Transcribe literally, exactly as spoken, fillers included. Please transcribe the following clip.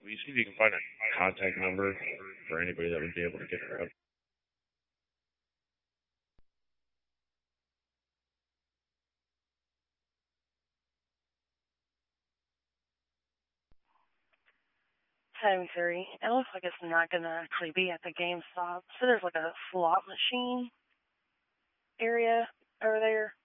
Will you see if you can find a contact number for anybody that would be able to get her up? ten three. It looks like it's not going to actually be at the GameStop. So there's like a slot machine area over there.